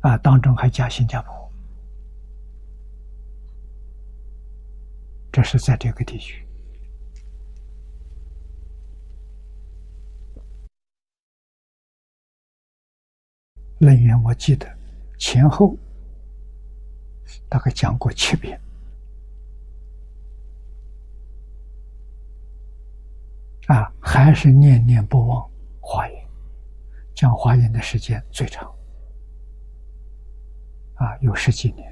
当中还加新加坡，这是在这个地区。楞严我记得前后大概讲过7遍。还是念念不忘华严，讲华严的时间最长，有10几年。